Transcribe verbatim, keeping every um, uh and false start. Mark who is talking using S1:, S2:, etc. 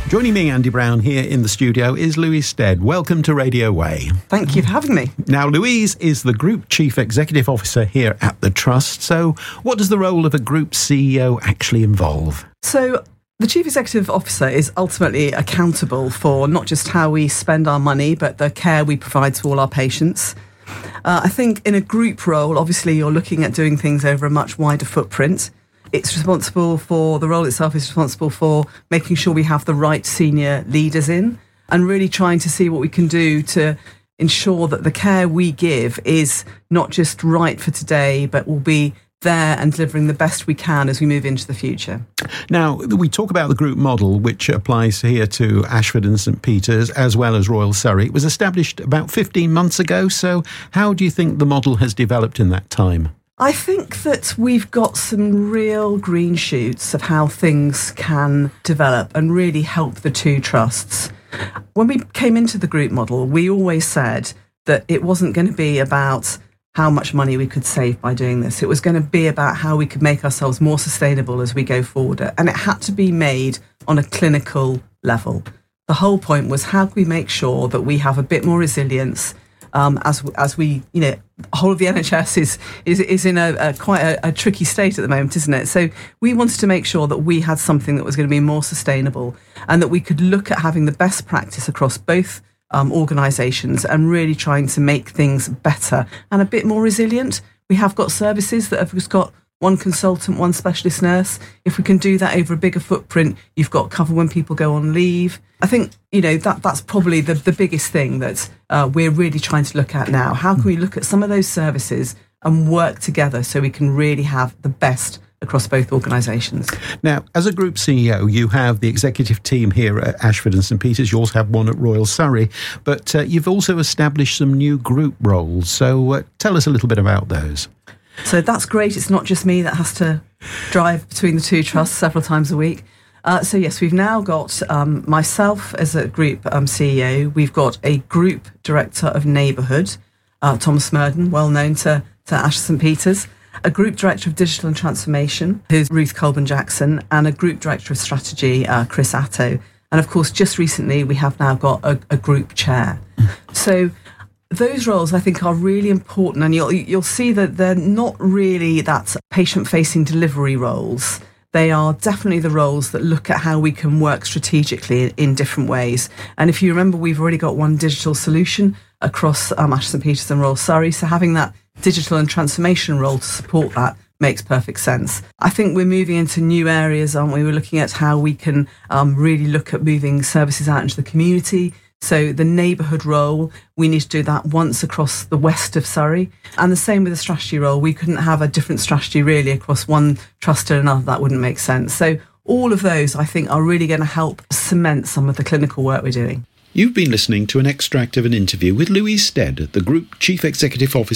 S1: Joining me, Andy Brown, here in the studio is Louise Stead. Welcome to Radio Way.
S2: Thank you for having me.
S1: Now, Louise is the Group Chief Executive Officer here at the Trust. So what does the role of a Group C E O actually involve?
S2: So the Chief Executive Officer is ultimately accountable for not just how we spend our money, but the care we provide to all our patients. Uh, I think in a group role, obviously you're looking at doing things over a much wider footprint. It's responsible for, the role itself is responsible for making sure we have the right senior leaders in and really trying to see what we can do to ensure that the care we give is not just right for today, but will be there and delivering the best we can as we move into the future.
S1: Now, we talk about the group model, which applies here to Ashford and St Peters, as well as Royal Surrey. It was established about fifteen months ago, so how do you think the model has developed in that time?
S2: I think that we've got some real green shoots of how things can develop and really help the two trusts. When we came into the group model, we always said that it wasn't going to be about how much money we could save by doing this. It was going to be about how we could make ourselves more sustainable as we go forward. And it had to be made on a clinical level. The whole point was, how can we make sure that we have a bit more resilience Um, as as we, you know, the whole of the N H S is is is in a, a quite a, a tricky state at the moment, isn't it? So we wanted to make sure that we had something that was going to be more sustainable and that we could look at having the best practice across both um, organisations and really trying to make things better and a bit more resilient. We have got services that have just got one consultant, one specialist nurse. If we can do that over a bigger footprint, you've got cover when people go on leave. I think, you know, that that's probably the, the biggest thing that uh, we're really trying to look at now. How can we look at some of those services and work together so we can really have the best across both organisations?
S1: Now, as a Group C E O, you have the executive team here at Ashford and St Peters. You also have one at Royal Surrey, but uh, you've also established some new group roles. So uh, tell us a little bit about those.
S2: So that's great. It's not just me that has to drive between the two trusts several times a week. Uh, so yes, we've now got um, myself as a group um, C E O. We've got a group director of neighbourhood, uh, Tom Smurden, well known to, to Ashford St Peters, a group director of digital and transformation, who's Ruth Colburn Jackson, and a group director of strategy, uh, Chris Atto. And of course, just recently, we have now got a, a group chair. So those roles, I think, are really important, and you'll you'll see that they're not really that patient-facing delivery roles. They are definitely the roles that look at how we can work strategically in, in different ways. And if you remember, we've already got one digital solution across um, Ashford St Peters and Royal Surrey, so having that digital and transformation role to support that makes perfect sense. I think we're moving into new areas, aren't we? We're looking at how we can um, really look at moving services out into the community. So the neighbourhood role, we need to do that once across the west of Surrey. And the same with the strategy role. We couldn't have a different strategy really across one trust and another. That wouldn't make sense. So all of those, I think, are really going to help cement some of the clinical work we're doing.
S1: You've been listening to an extract of an interview with Louise Stead, the Group Chief Executive Officer